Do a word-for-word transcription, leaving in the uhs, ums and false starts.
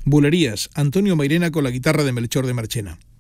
Bulerías, Antonio Mairena con la guitarra de Melchor de Marchena.